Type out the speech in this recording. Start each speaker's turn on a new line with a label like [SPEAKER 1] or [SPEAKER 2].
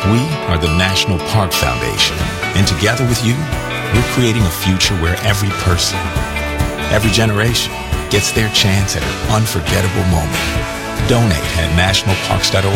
[SPEAKER 1] We are the National Park Foundation, and together with you, we're creating a future where every person, every generation gets their chance at an unforgettable moment. Donate at nationalparks.org.